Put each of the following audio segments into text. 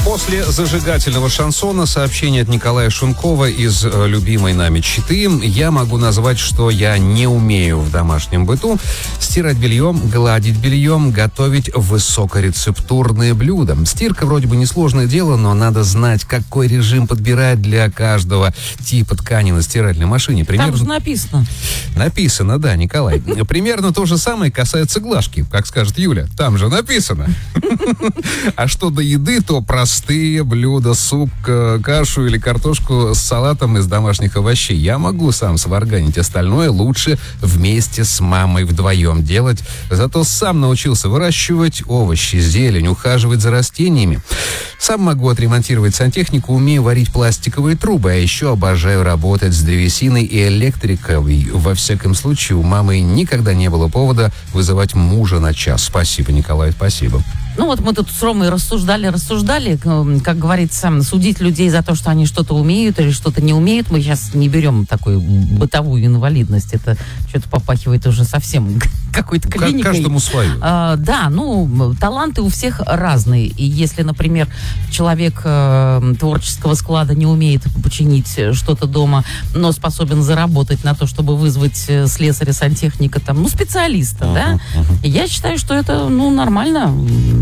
После зажигательного шансона сообщение от Николая Шункова из любимой нами Читы. Я могу назвать, что я не умею в домашнем быту стирать бельем, гладить бельем, готовить высокорецептурные блюда. Стирка вроде бы несложное дело, но надо знать, какой режим подбирать для каждого типа ткани на стиральной машине. Там же написано. Написано, да, Николай. Примерно то же самое касается глажки, как скажет Юля. Там же написано. А что до еды, то простые блюда, суп, кашу или картошку с салатом из домашних овощей я могу сам сварганить. Остальное лучше вместе с мамой вдвоем делать. Зато сам научился выращивать овощи, зелень, ухаживать за растениями. Сам могу отремонтировать сантехнику, умею варить пластиковые трубы, а еще обожаю работать с древесиной и электрикой. Во всяком случае, у мамы никогда не было повода вызывать мужа на час. Спасибо, Николай, спасибо. Ну вот мы тут с Ромой рассуждали, как говорится, судить людей за то, что они что-то умеют или что-то не умеют. Мы сейчас не берем такую бытовую инвалидность. Это что-то попахивает уже совсем какой-то клиникой. Каждому свое. Да, таланты у всех разные. И если, например, человек творческого склада не умеет починить что-то дома, но способен заработать на то, чтобы вызвать слесаря, сантехника, специалиста, да? Я считаю, что это, нормально.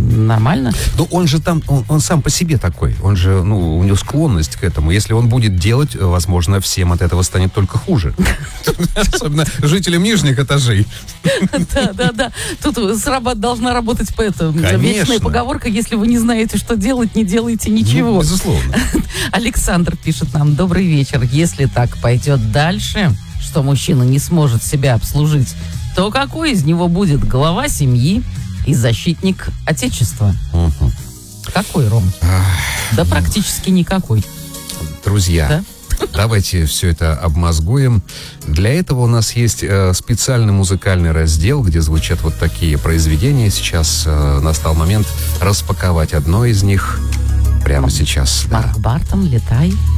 Но он же он сам по себе такой. Он же, у него склонность к этому. Если он будет делать, возможно, всем от этого станет только хуже. Особенно жителям нижних этажей. Да. Тут должна работать Конечно. вечная поговорка: если вы не знаете, что делать, не делайте ничего. Безусловно. Александр пишет нам: добрый вечер. Если так пойдет дальше, что мужчина не сможет себя обслужить, то какой из него будет глава семьи и защитник Отечества? Какой, Ром? Да практически никакой. Друзья, да? Давайте все это обмозгуем. Для этого у нас есть специальный музыкальный раздел, где звучат вот такие произведения. Сейчас настал момент распаковать одно из них прямо сейчас. Марк Бартон, «Летай».